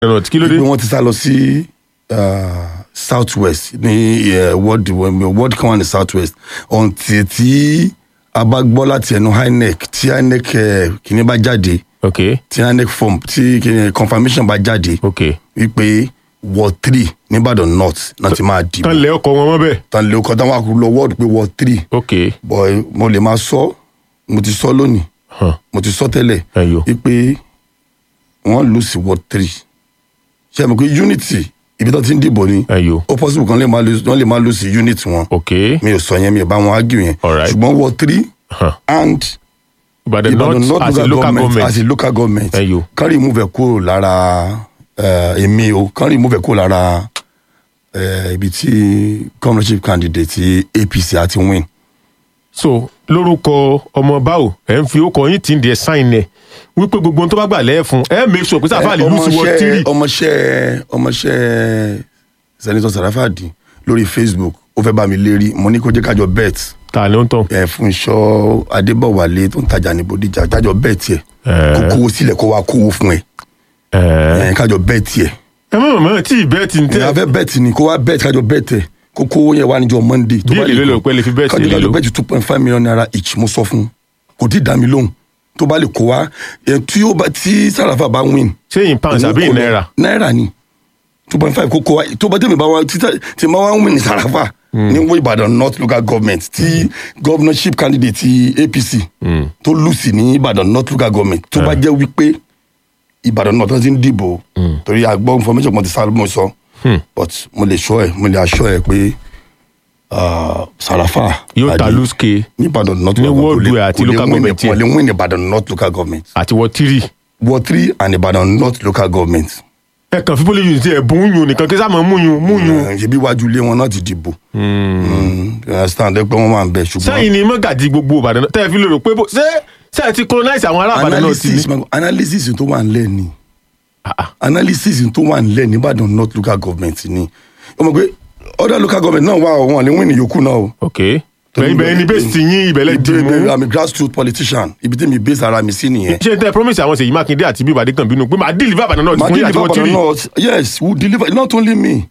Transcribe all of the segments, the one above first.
kí ló dé. wọ́n ti sá lọ sí south west ní ward kan wà ní south west ọ̀ǹtì tí a bá gbọ́ láti ẹnu INEC tí INEC kìíní bá jáde tí INEC form tí confirmation bá jáde wípé ward 3 nìbàdàn north náà ti máa dìbò. tán lé ọkọ̀ wọn mọ́ bẹ́ẹ̀. tán lé ọkọ̀ tán wà lọ ward pé ward 3. boy mo lè máa sọ mo ti sọ lónìí mo ti sọ tẹ́lẹ̀ wípé wọ́n lù sí ward 3 ṣe àmì pé unity ibi tó ti ń dìbò ni ó possible kan wọ́n lè máa lù sí unit wọn mi ò sọ yẹn mi ò bá wọn argue yẹn ṣùgbọ́n ward 3 and Ìbàdàn North as a local government kan remove ẹ̀ kúrò lára èmi o kan remove ẹ̀ kúrò lára ibi tí governorship candidate ti APC àti win. so lórúkọ ọmọ báwo ẹ ń fi ókọ yín tí ń di ẹ sáìn ẹ wípé gbogbo ohun tó bá gbà lẹ́ẹ̀ fún ẹ make sure pé Sàràfà lè lùsì wọ tírì. ọmọọṣẹ́ Senator Sàràfà dì lórí Facebook ó fẹ́ bá mi lérí mo ní kó jẹ́ kájọ bet. ta ló ń tàn. Fúnṣọ́ Adébọ̀wálé tó ń tajà ní Bódìjà kájọ bet yẹ kó kówó sílẹ̀ kó wá kówó fún ẹ kájọ bet yẹ. ẹ mọ̀ tí bet ń tẹ́. ẹ fẹ́ bet ni kó wá bet kájọ bet ẹ kókó yẹn wá níjọ́ Monday. bí èlé ló pẹ́ lè fi bet kájọ bet 2.5 million naira each mo sọ fún kò tí ì dá mi lóhùn tó bá lè kó wá tí Sàràfà bá win. ṣé in pounds àbí in naira. náírà ni 2.5 kókó wá tó bá tẹ̀mí bá wá tí ma wá win ní Sàràfà ní wọ́n Ìbàdàn North local government tí governorship candidate ti APC tó lùsì ní Ìbàdàn North local government tó bá jẹ́ wípé Ìbàdàn North tó ti ń dìbò torí àgbọ̀ information kan ti sáré mọ́ sọ but mo lè assure ẹ pé Sàràfà yóò ta lùsùkè ní Ìbàdàn North ní wọ́ọ̀dù àti local government wọ́n lè win Ìbàdàn North local government àti ward 3 and Ìbàdàn North local government. ẹ kàn fífó lè yùn sí ẹ̀bùn yùn nìkan kí sáà mọ̀ mú yùn. ṣe bí wájú ilé wọn náà ti dìbò. understand pé wọ́n máa ń bẹ ṣùgbọ́n. sẹ́yìn ni mọ́gàdì gbogbo Ìbàdàn tẹ́ ẹ fi lérò pé ṣé ẹ ti colonize àwọn ará Ìbàdàn náà ti ní. analysis tó wà nílẹ̀ ni analysis tó wà nílẹ̀ ní Ìbàdàn North local government ni ó mọ̀ pé other local government náà wà wọn lè win ní yòókù náà o. ibẹ̀ ni base ti yín ibẹ̀lẹ̀ dì mú. I'm a grassroots politician ibi tí mi base ara mi sí nìyẹn. ṣé tẹ promise àwọn Ṣèyí Mákindé àti bí Ìbàdàn kan bínú pé màá deliver Ìbàdàn náà fún yín àti wọ́n ti rí. yes we deliver not only me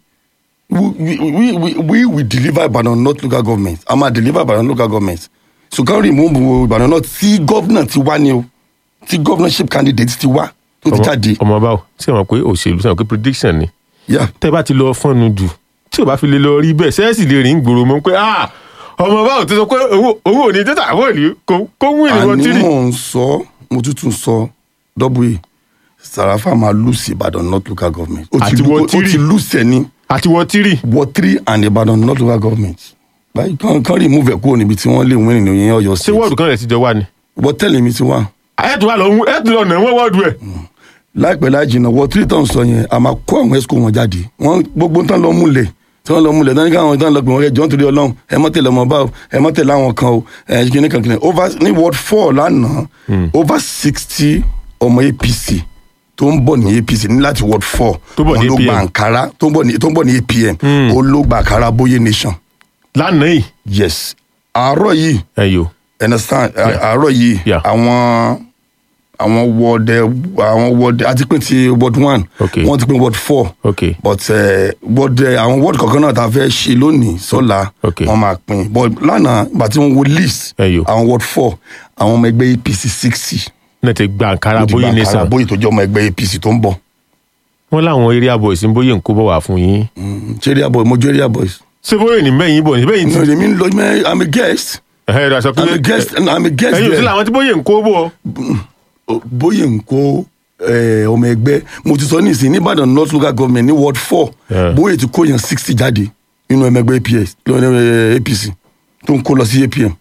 we will deliver Ìbàdàn North local government a máa deliver Ìbàdàn local government so can remove Ìbàdàn North tí governor ti wá ni o tí governorship candidate ti wá tó ti jáde. ọmọ báwo ṣé wọn pé òṣèlú sẹ́wọ̀n pé prediction ni tẹ́ bá ti lọ fọ́nù jù tí o bá fi lè lọ rí bẹ́ẹ̀ sẹ́ẹ̀sì lè rìn gbòòrò mọ́ pé ọmọ báwo ti sọ pé owó ò ní tẹ́tà àwọn èlé kó wú ìrìnwọ̀n tírì. àní mò ń sọ mo tuntun sọ double Sàràfà máa lùsì Ìbàdàn North local government. ó ti lùsì ẹni. àti wọ́n tírì. ward 3 and Ìbàdàn North local government. báyìí kan remove ẹ̀ kúrò níbi tí wọ́n lè win ní ìyẹn Ọ̀yọ́ state. ṣé wọ́ọ̀dù kan rẹ̀ ti jọ wá ni. wọ́n tẹ̀lé mi ti wá. ẹ̀ tún lọ nà wọ́n wọ́ọ̀dù ẹ̀. láìpẹ́ láì jìnnà ward 3 tán sọ yẹn a máa kó àwọn esco wọn jáde wọ́n gbogbo tán lọ múlẹ̀ tí wọ́n lọ múlẹ̀ tán ní káwọn tán lọ pè wọ́n ẹjọ́ nítorí Ọlọ́run ẹ má tẹ̀lé ọmọ báwo ẹ má tẹ̀lé àwọn kan o kìnìún kan kìnìún over ní ward 4 lánàá over 60 ọmọ APC tó ń bọ̀ ní APC ní láti ward 4 wọn ló gba Ankara tó ń bọ̀ ní APM ó ló gba Ankara Boye Nation. lánàá yìí. yes àárọ̀ yìí understand àárọ̀ yìí àwọn ward àti pín ti ward 1 wọ́n ti pín ward 4 but àwọn ward kọ̀ọ̀kan náà ta fẹ́ ṣe lónìí sọ́la wọ́n máa pín but lánàá ìgbà tí wọ́n wo list àwọn ward 4 àwọn ọmọ ẹgbẹ́ APC 60 náà ti gba Ankara Boye Nation. Ankara Boye tó jẹ́ ọmọ ẹgbẹ́ APC tó ń bọ̀. wọ́n láwọn area boys ń Boye ń kó bọ̀ wá fún yín. ṣé area boy mo jẹ́ area boys. ṣé Boye ní mẹ́yìn bọ̀ ní bẹ́yìn tí. no èmi ń lọ I'm a guest. I'm a guest there. ẹ̀yin ò sí làwọn tí Boye ń kó bọ̀. Boye ń kó ọmọ ẹgbẹ́ mo ti sọ ní ìsìn ní Ìbàdàn North local government ní ward 4 Boye ti kó yẹn 60 jáde nínú ọmọ ẹgbẹ́ APC tó ń kó lọ sí APM.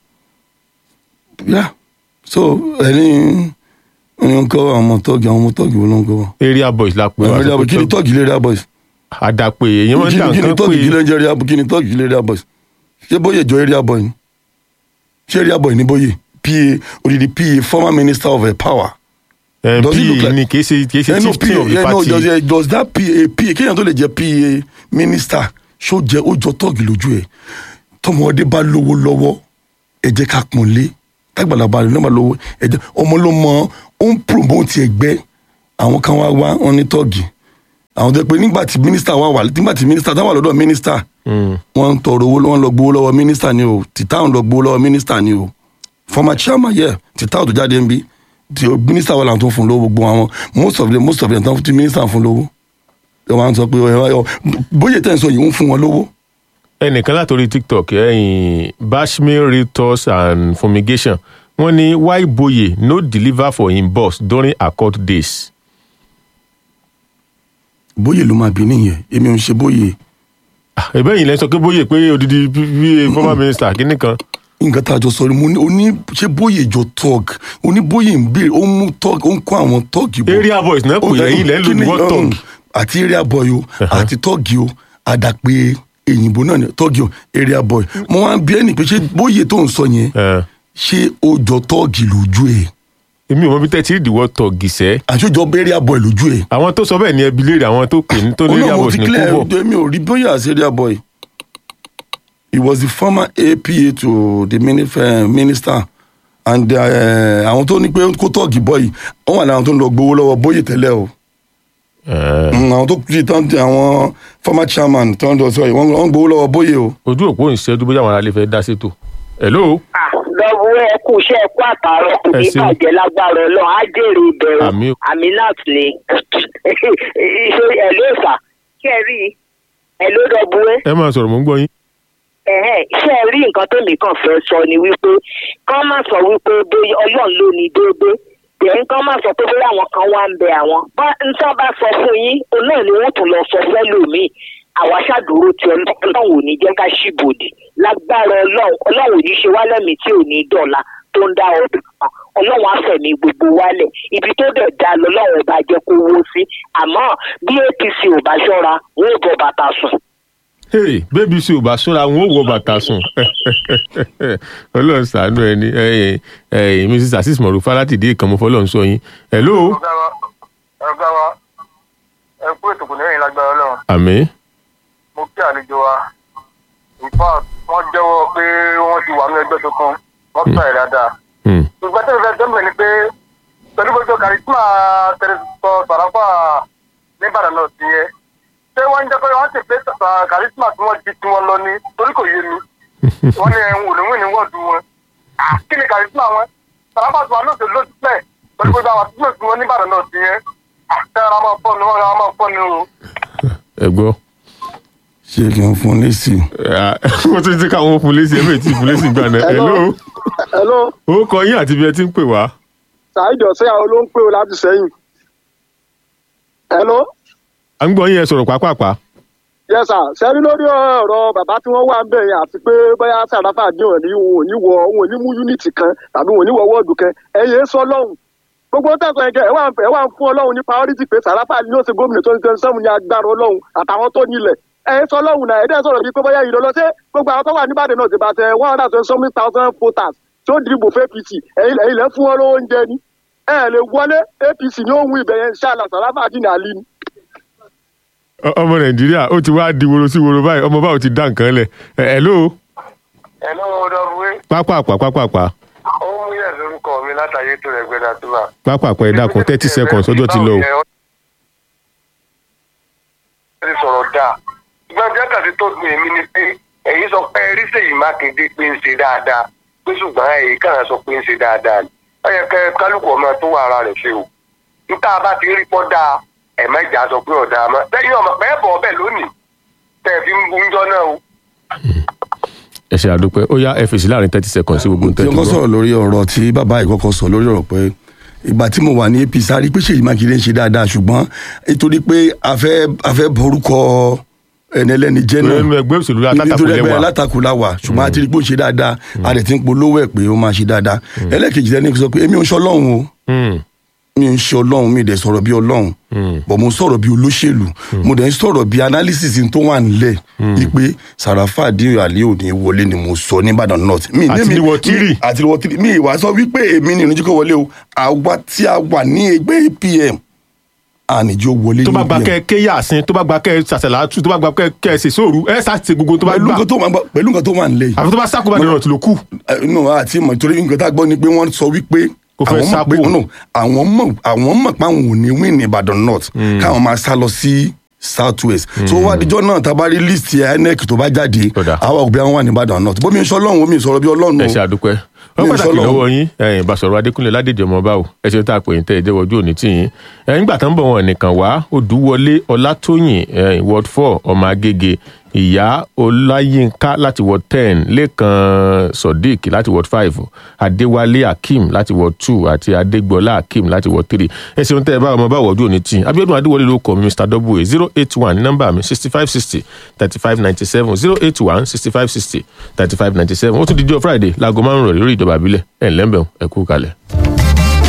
so ẹni ń kọ́ àwọn ọmọ tọ́gì wo ló ń kọ́. area boys la pè wá. kí ni tọ́gì lé area boys. àdàpè èyí máa ń tà nǹkan pé kí ni tọ́gì lé area boys. ṣé Boye jọ area boy ni ṣé area boy ni Boye odidi PA former minister of power. PA ni kì í ṣe chieftain of the party. does that PA kéèyàn tó lè jẹ PA minister ṣó jẹ ó jọ tọ́gì lójú ẹ̀ tọmọdé bá lówó lọ́wọ́ ẹ jẹ́ ká pọ́n lé tágbàlagbà rẹ̀ náà bá lówó ẹ jẹ́ ọmọ ló mọ ó ń promote ẹgbẹ́ àwọn kan wá wọn ní tọ́gì àwọn tó pé nígbà tí mínísítà wà lọ́dọ̀ mínísítà wọ́n ń tọrọ owó wọ́n lọ gbowó lọ́wọ́ mínísítà ni o tìtáwọn lọ gbowó lọ́wọ́ mínísítà ni o former chairman tìtáwọn tó jáde ń bí mínísítà wà láwọn tó fún lówó gbogbo àwọn most of them tó ti mínísítà fún lówó ẹ wá ń sọ pé bóyá tẹ̀ ń sọ yìí ń fún wọn lówó. ẹnìkan látòrí TikTok Bashmir Realtors and Fumigation wọ́n ní why Boye no deliver for him boss during accord days. Boye ló máa bí nìyẹn èmi ò ń ṣe Boye. ẹ̀bẹ̀ yìí lẹ́ sọ pé Boye pé odidi bí former minister kìíní kan. nǹkan tá a jọ sọ ni mo ní ṣé Boye jọ tọ́ọ̀gì oní Boye ń béèrè ó mú tọ́ọ̀gì ó ń kó àwọn tọ́ọ̀gì bọ̀. area boys náà kò yẹ ilẹ̀ ń lò ní wọ́n tọ́ọ̀gì. àti area boy o àti tọ́ọ̀gì o àdàpé èyìnbó náà ni tọ́ọ̀gì o area boy mo wá ń bí ẹnì pé ṣé Boye tó ń sọ yẹn ṣé ó jọ tọ́ọ̀gì lójú ẹ̀. èmi ò mọ bí tẹ́tí ìdíwọ́ tọ́ọ̀gì sẹ́. àṣọjọ area boy lójú ẹ̀. àwọn tó sọ bẹ́ẹ̀ ni ẹbí léèrè àwọn tó pè ní tó ní area boys ní kúbọ̀. èmi ò rí Boye as area boy. He was the former APA to the minister and àwọn tó ní pé kó tọ́ọ̀gì bọ́yì wọ́n wà láwọn tó ń lọ gbowó lọ́wọ́ Boye tẹ́lẹ̀ o. àwọn tó kiri tán àwọn former chairman tó ń lọ sọ yìí wọ́n gbowó lọ́wọ́ Boye o. ojú òpó ìṣẹ́jú bóyá àwọn aráàlú fẹ́ dá sétò. hello. lọ́wọ́ ẹ kú iṣẹ́ ẹ̀kú àtàrọ̀ kò ní bàjẹ́ lágbára Ọlọ́run á jèrè ìbẹ̀rù Aminat ni ẹ̀ló ìfà kí ẹ rí ẹ̀ló lọ́wọ́ ẹ. ẹ máa sọ̀rọ̀ mò ń gbọ́ yín. ṣé ẹ rí nǹkan tó mi kàn fẹ́ sọ ni wípé kán má sọ wípé bóyá Ọlọ́run ló ní déédéé tẹ̀yìn kán má sọ pé bóyá àwọn kan wá ń bẹ àwọn nǹkan bá sọ fún yín òun náà ni wọ́n tún lọ sọ fẹ́ lòmíì àwa ṣàdúró tí Ọlọ́run ò ní jẹ́ ká ṣíbòdì lágbára Ọlọ́run ò ní ṣe wá lẹ́mìí tí ò ní dọ̀la tó ń dá ọdún kan Ọlọ́run á fẹ̀mí gbogbo wálẹ̀ ibi tó dẹ̀ dá lọ́lọ́run ò bá jẹ́ kó wó sí àmọ́ bí APC ò bá ṣọ́ra wọn ò bọ̀ bàtà sùn. bébí sí ò bá ṣọ́ra wọn ò wọ bàtà sùn Ọlọ́run ṣàánú ẹni Mrs. Azeez Morufá láti dé ìkànnì fọlọ́run sọ yín. hello. ọ̀gá wa ẹ kú ètò kò ní ẹ̀yìn lágbára Ọlọ́run. àmín. mo kí àlejò wa ìfà wọ́n jẹ́wọ́ pé wọ́n ti wà ní ẹgbẹ́ tuntun wọ́n sọ ẹ̀ dáadáa. ìgbà tí mo fẹ́ dẹ́mẹ̀ ni pé pẹ̀lú gbogbo kàrísímà tẹ̀sítọ̀ Sàràfà níbàdàn náà ti yẹ ṣé wọ́n ń jẹ́ pé wọ́n ti pé kàrísímà tí wọ́n di tiwọn lọ ní torí kò yé mi wọ́n ní ẹ̀hún òlùwìn ní wọ́ọ̀dù wọn kí ni kàrísímà wọn Sàràfà tí wọn lóṣù lóṣù pẹ̀ pẹ̀lú gbogbo àwọn àtúntò tí wọ́n níbàdàn náà ti yẹ àtẹ̀rẹ̀ máa fọ́ ni o. ẹ gbọ́. ṣé kí n fún lésì. wọ́n tún ti káwọn fún lésì ẹ̀mí tí fún lésì gbà náà. hello. ó kọ yín àti bí ẹ ti ń pè wá. Saheed Ọ̀sẹ́yàwó ló ń pè ó láti sẹ́yìn. hello. à ń gbọ́ yín ẹ sọ̀rọ̀ pàápàá. yes sir sẹ́ni lórí ọ̀rọ̀ bàbá tí wọ́n wà ń bẹ̀ yẹn àti pé bóyá Sàràfà dín òní wọn ò ní mú yúnítì kan tàbí wọn ò ní wọ wọ́ọ̀dù kan ẹ̀yẹ sọ lọ́hùn gbogbo tẹ̀sán ẹ̀jẹ̀ ẹ̀ wà ń fún Ọlọ́run ní priority pé Sàràfà ni yóò ṣe gómìnà 2027 ní agbára Ọlọ́run àtàwọn tó nílẹ̀ ẹ̀ sọ lọ́hùn náà ẹ̀dẹ̀ sọ̀rọ̀ bíi pé bóyá ìrọ̀lọ́ ṣé gbogbo àwọn tó wà níbàdàn náà ti bá tẹ 127,000 voters tó dìbò fún APC ẹ̀yìn lẹ́ fún wọn lówó oúnjẹ ni ẹ̀ lè wọlé APC ní òun ibẹ̀ yẹn ṣáàlà Sàràfà dín ní àlì ni. ọmọ Nàìjíríà ó ti wá di woro sí woro báyìí ọmọ báwo ti dá nǹkan lẹ̀ hello. hello dọ́gbé. pápá. ó mú yẹ̀ lórúkọ mi látàyè tó rẹ̀ gbẹ́dà tó wà. pápá ẹ dákun 30 seconds ọjọ́ ti lọ o. ẹ sọ̀rọ̀ dáa ṣùgbọ́n bí àkàtì tó gbé mi ni pé ẹ̀yin sọ pé rí Ṣèyí Mákindé pé ń ṣe dáadáa pé ṣùgbọ́n ẹ̀yin kàn sọ pé ń ṣe dáadáa ni ó yẹ kẹ́ kálukú ọmọ tó wà ara rẹ̀ ṣe o níta bá ti rí pọ́ dáa ẹ̀mẹ́jà sọ pé ọ̀dà mọ́ lẹ́yìn ọmọ pẹ́ bọ̀ ọbẹ̀ lónìí tẹ̀ fi ń gúnjọ́ náà o. ẹ ṣe àdúpẹ́ ó yá ẹ fèsì láàrin 30 seconds sí gbogbo nǹkan tó lọ. sọ̀rọ̀ lórí ọ̀rọ̀ tí bàbá ìkọ́kọ́ sọ lórí ọ̀rọ̀ pé ìgbà tí mo wà ní APC a rí pé Ṣèyí Mákindé ń ṣe dáadáa ṣùgbọ́n nítorí pé a fẹ́ borúkọ ẹnẹlẹ́ni jẹ́ náà nítorí ẹgbẹ́ alátakò la wà ṣùgbọ́n a ti rí pé ó ń ṣe dáadáa a rẹ̀ ti ń polówó ẹ̀ pé ó máa ṣe dáadáa ẹlẹ́kejì lẹ́ni sọ pé èmi ò ń ṣe Ọlọ́run o mi ń ṣe Ọlọ́run mi dẹ̀ sọ̀rọ̀ bí Ọlọ́run bọ̀ mo sọ̀rọ̀ bí olóṣèlú mo dẹ̀ ń sọ̀rọ̀ bí analysis tó wà nílẹ̀ wípé Sàràfà dín àlẹ́ òní wọlé ni mo sọ ní Ìbàdàn North. àti wọ́tírì mi ìwà sọ wípé èmi ni ìrìnjú kò wọlé o àwa tí a wà ní ẹgbẹ́ APM àníjó wọlé ní tó bá gba kẹ yàsín tó bá gba kẹ sàṣàlátù tó bá gba kẹ ṣe sóòrù ẹ ṣàṣe gbogbo tó bá gbà pẹ̀lú nǹkan tó wà nílẹ̀ yìí. àfi tó bá sákòbá ní ọ̀rọ̀ tí ló kù. àti mọ̀ torí nǹkan tá a gbọ́ ni pé wọ́n sọ wípé àwọn mọ̀ pé àwọn ò ní win ní Ìbàdàn North káwọn máa sá lọ sí south west so wá dijọ́ náà tá a bá rí list INEC tó bá jáde àwọn òbí àwọn wà ní Ìbàdàn náà bómi sọ lọ́hùn omi sọ̀rọ̀ bí Ọlọ́run. ẹ ṣe àdúpẹ́ wọ́n pàtàkì lọ́wọ́ yín Basọ̀rọ̀ Adékúnlé Ládèjì ọmọ báwo ẹ ṣe tá a pè ń tẹ́ ẹ jẹ́wọ́ ojú òní tì yín nígbà tó ń bọ̀ wọn nìkan wá Odúwọlé Ọlátóyìn ward 4 ọmọ Agége Ìyá Ọláyínká láti ward 10 Lẹ́kan Sodiq láti ward 5 Adéwálé Hakeem láti ward 2 àti Adégbọlá Hakeem láti ward 3 ẹ ṣeun tẹ́ ẹ bá ọmọ báwo ojú òní tì yín Abíọ́dún Adéwọlé ló kọ mi Mr. Double 081 nọ́mbà mi 6560 3597 081 6560 3597 ó tún di jọ́ Friday láago 5 rọ̀ lórí ìjọba àbílẹ̀ ẹ̀ ńlẹ́mbẹ̀ẹ́ ẹ kú kalẹ̀.